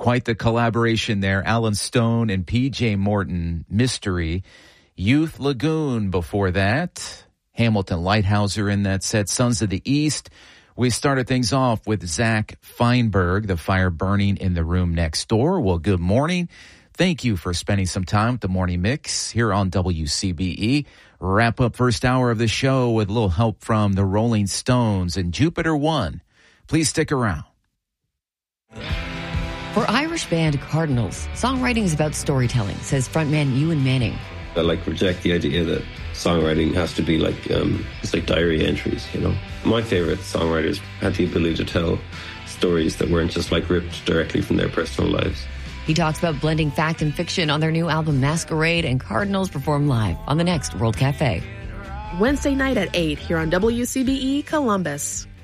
Quite the collaboration there. Alan Stone and P.J. Morton, Mystery. Youth Lagoon before that. Hamilton Lighthouser in that set. Sons of the East. We started things off with Zach Feinberg, The Fire Burning in the Room Next Door. Well, good morning. Thank you for spending some time with the Morning Mix here on WCBE. Wrap up first hour of the show with a little help from the Rolling Stones and Jupiter One. Please stick around. For Irish band Cardinals, songwriting is about storytelling, says frontman Ewan Manning. I reject the idea that songwriting has to be it's like diary entries, you know. My favorite songwriters had the ability to tell stories that weren't just ripped directly from their personal lives. He talks about blending fact and fiction on their new album Masquerade, and Cardinals perform live on the next World Cafe. Wednesday night at 8 here on WCBE Columbus.